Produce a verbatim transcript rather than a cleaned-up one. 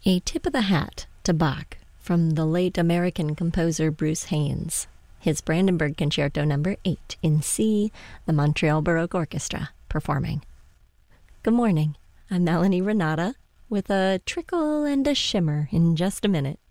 A tip of the hat to Bach from the late American composer Bruce Haynes. His Brandenburg Concerto number eight in C, the Montreal Baroque Orchestra performing. Good morning, I'm Melanie Renata with a trickle and a shimmer in just a minute.